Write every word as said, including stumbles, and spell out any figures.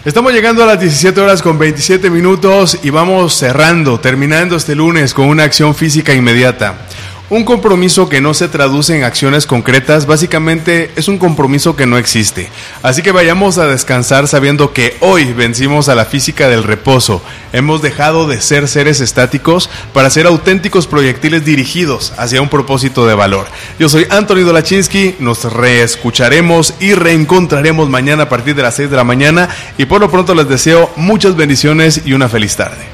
Estamos llegando a las diecisiete horas con veintisiete minutos y vamos cerrando, terminando este lunes con una acción física inmediata. Un compromiso que no se traduce en acciones concretas, básicamente es un compromiso que no existe. Así que vayamos a descansar sabiendo que hoy vencimos a la física del reposo. Hemos dejado de ser seres estáticos para ser auténticos proyectiles dirigidos hacia un propósito de valor. Yo soy Anthony Dolachinsky, nos reescucharemos y reencontraremos mañana a partir de las seis de la mañana y por lo pronto les deseo muchas bendiciones y una feliz tarde.